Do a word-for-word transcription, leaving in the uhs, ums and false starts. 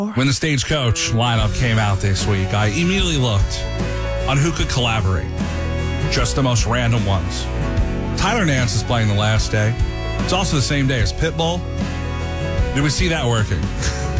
When the Stagecoach lineup came out this week, I immediately looked on who could collaborate. Just the most random ones. Tyler Nance is playing the last day. It's also the same day as Pitbull. Did we see that working?